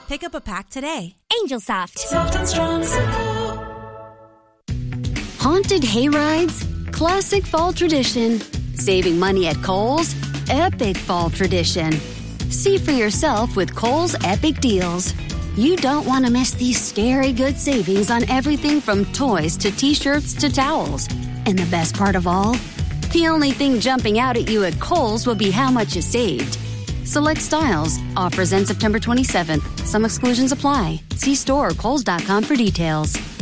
Pick up a pack today. Angel Soft. Soft and strong, simple. Haunted hayrides? Classic fall tradition. Saving money at Kohl's? Epic fall tradition. See for yourself with Kohl's Epic Deals. You don't want to miss these scary good savings on everything from toys to t-shirts to towels. And the best part of all? The only thing jumping out at you at Kohl's will be how much you saved. Select styles. Offers end September 27th. Some exclusions apply. See store or kohls.com for details.